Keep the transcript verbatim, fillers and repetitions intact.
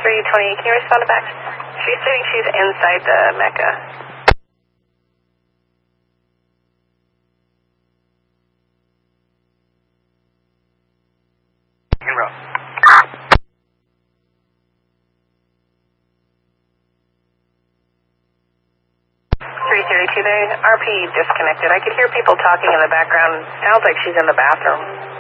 three twenty-eight, can you respond to back? She's saying she's inside the Mecca. In row. three thirty-two there, R P disconnected. I could hear people talking in the background. Sounds like she's in the bathroom.